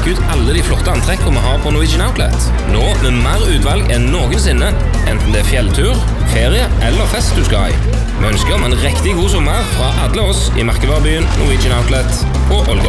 sjekke ut alle de flotte antrekkene vi har på Norwegian Outlet. Nå med mer utvalg enn noensinne, enten det er fjelltur, ferie eller fest du skal i. Vi ønsker om en riktig god sommer fra alle oss i merkevarebyen Norwegian Outlet og Ålgård.